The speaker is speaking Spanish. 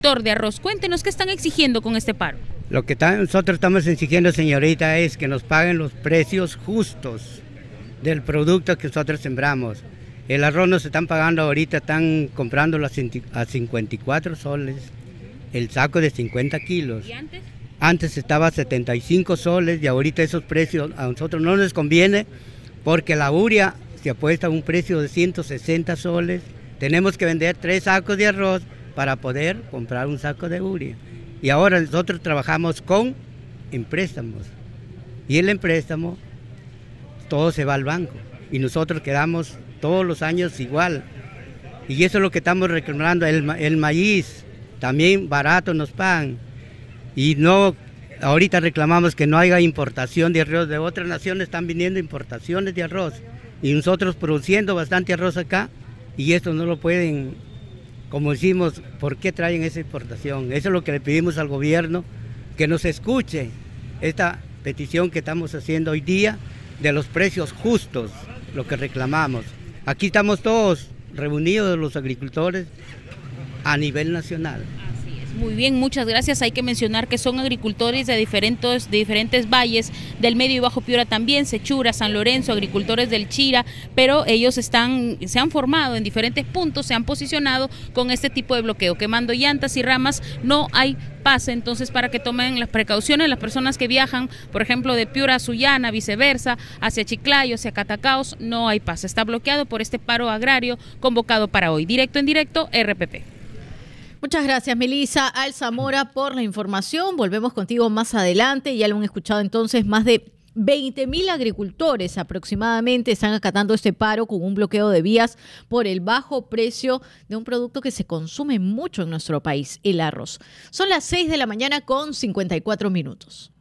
Agricultor de arroz, cuéntenos qué están exigiendo con este paro. Lo que nosotros estamos exigiendo, señorita, es que nos paguen los precios justos del producto que nosotros sembramos. El arroz nos están pagando ahorita, están comprándolo a 54 soles, el saco de 50 kilos. ¿Y antes? Antes estaba a 75 soles y ahorita esos precios a nosotros no nos conviene porque la urea se apuesta a un precio de 160 soles. Tenemos que vender 3 sacos de arroz para poder comprar un saco de urea. Y ahora nosotros trabajamos en préstamos. Y el préstamo, todo se va al banco. Y nosotros quedamos todos los años igual. Y eso es lo que estamos reclamando. El maíz, también barato nos pagan. Y no, ahorita reclamamos que no haya importación de arroz. De otras naciones están viniendo importaciones de arroz. Y nosotros produciendo bastante arroz acá. Y esto no lo pueden, como decimos, ¿por qué traen esa importación? Eso es lo que le pedimos al gobierno, que nos escuche esta petición que estamos haciendo hoy día de los precios justos, lo que reclamamos. Aquí estamos todos reunidos los agricultores a nivel nacional. Muy bien, muchas gracias. Hay que mencionar que son agricultores de diferentes valles del Medio y Bajo Piura también, Sechura, San Lorenzo, agricultores del Chira, pero ellos se han formado en diferentes puntos, se han posicionado con este tipo de bloqueo, quemando llantas y ramas. No hay pase, entonces para que tomen las precauciones las personas que viajan, por ejemplo, de Piura a Sullana, viceversa, hacia Chiclayo, hacia Catacaos, no hay pase. Está bloqueado por este paro agrario convocado para hoy. Directo en directo, RPP. Muchas gracias, Melissa Alzamora, por la información. Volvemos contigo más adelante. Ya lo han escuchado entonces, más de 20.000 agricultores aproximadamente están acatando este paro con un bloqueo de vías por el bajo precio de un producto que se consume mucho en nuestro país, el arroz. Son las 6 de la mañana con 54 minutos.